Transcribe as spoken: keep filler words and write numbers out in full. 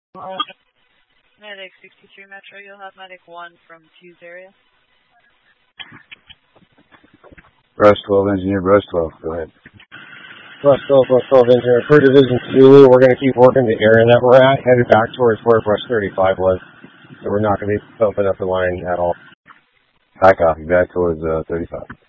Uh, Medic sixty-three Metro, you'll have Medic one from Fuse area. Brush twelve, engineer, brush twelve, go ahead. Brush twelve, brush twelve, engineer. Per Division Zulu, we're going to keep working the area that we're at, headed back towards where brush thirty-five was. So we're not going to be opening up the line at all. Back off, back towards uh, thirty-five.